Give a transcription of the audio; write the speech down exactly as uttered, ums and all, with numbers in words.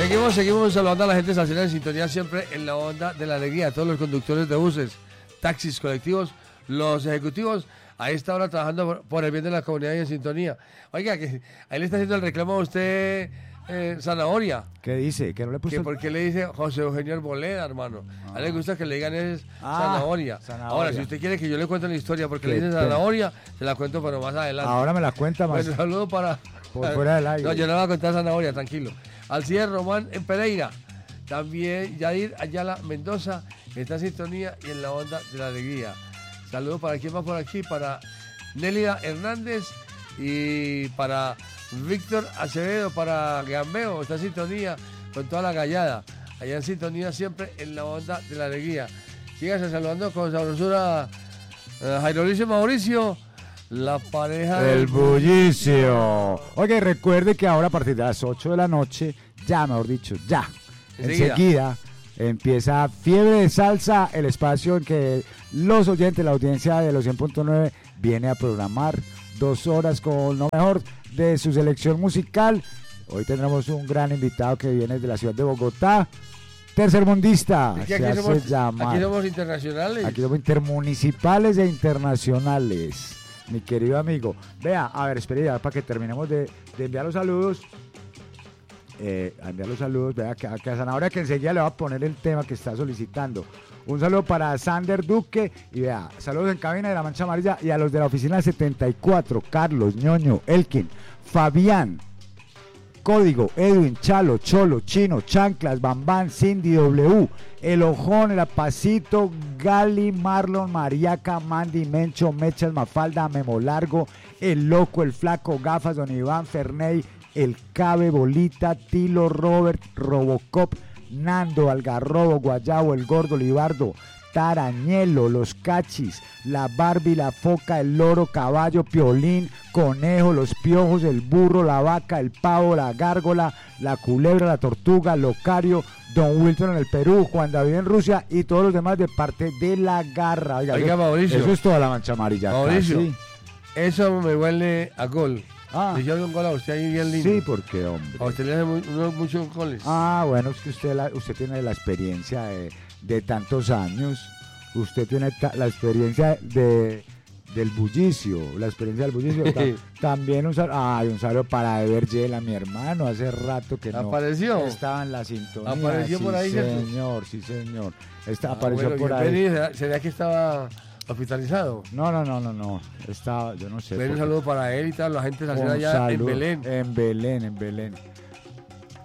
Seguimos, seguimos saludando a la gente estacionada en sintonía siempre en la onda de la alegría, a todos los conductores de buses, taxis, colectivos, los ejecutivos, a esta hora trabajando por, por el bien de la comunidad y en sintonía. Oiga, que ahí le está haciendo el reclamo a usted, eh, Zanahoria. ¿Qué dice? ¿Que no le puso? Que ¿Por qué le dice José Eugenio Arboleda, hermano? Ah. A él le gusta que le digan es Ah, zanahoria. zanahoria. Ahora, si usted quiere que yo le cuente la historia porque Qué le dicen pena. Zanahoria, se la cuento pero más adelante. Ahora me la cuenta más. Bueno, saludo para... Por fuera del aire. No, yo no le voy a contar Zanahoria, tranquilo. Alcides Román en Pereira. También Yadir Ayala Mendoza está en sintonía y en la onda de la alegría. Saludos para quien va por aquí, para Nélida Hernández y para Víctor Acevedo, para Gambeo, está en sintonía con toda la gallada. Allá en sintonía siempre en la onda de la alegría. Síganse saludando con sabrosura eh, Jairo Luis y Mauricio, la pareja El bullicio. Oye, recuerde que ahora a partir de las ocho de la noche, ya mejor dicho, ya, Enseguida. enseguida, empieza Fiebre de Salsa, el espacio en que los oyentes, la audiencia de los cien punto nueve viene a programar dos horas con lo mejor de su selección musical. Hoy tendremos un gran invitado que viene de la ciudad de Bogotá, tercermundista, Es que se aquí, hace somos, llamar. aquí somos internacionales. Aquí somos intermunicipales e internacionales, mi querido amigo. Vea, a ver, espere ya para que terminemos de, de enviar los saludos. Eh, a enviar los saludos, vea que, que a Zanahoria que enseguida le va a poner el tema que está solicitando. Un saludo para Sander Duque y vea, saludos en cabina de La Mancha Amarilla y a los de la oficina setenta y cuatro, Carlos, Ñoño, Elkin, Fabián, Código, Edwin, Chalo, Cholo, Chino, Chanclas, Bambán, Cindy, W, El Ojón, El Apacito, Gali, Marlon, Mariaca, Mandy, Mencho, Mechas, Mafalda, Memo Largo, El Loco, El Flaco, Gafas, Don Iván, Ferney, El Cabe, Bolita, Tilo, Robert, Robocop, Nando, Algarrobo, Guayabo, El Gordo, Libardo, Tarañelo, Los Cachis, La Barbie, La Foca, El Loro, Caballo, Piolín, Conejo, Los Piojos, El Burro, La Vaca, El Pavo, La Gárgola, La Culebra, La Tortuga, Locario, Don Wilton en el Perú, Juan David en Rusia y todos los demás de parte de La Garra. Oiga, Oiga, eso, Mauricio. eso es toda La Mancha Amarilla. Mauricio, casi. eso me huele a gol. Ah. Le hicieron un gol a usted ahí bien lindo. Sí, porque hombre. A usted le hace muy- uno- muchos goles. Ah, bueno, es que usted, la- usted tiene la experiencia de, de tantos años. Usted tiene ta- la experiencia de del bullicio, la experiencia del bullicio. Ta- también un saludo, ay, un saludo para Ever Yela, mi hermano, hace rato que no ¿Apareció? estaba en la sintonía. ¿Apareció sí, por ahí, cierto? señor, sí, señor. Está, Ah, apareció bueno, por bien ahí. venido. ¿Será- ¿Sería que estaba hospitalizado? No, no, no, no, no. Estaba, yo no sé. Ven, un por qué. saludo para él y tal, la gente se Un allá en saludo Belén. En Belén, en Belén.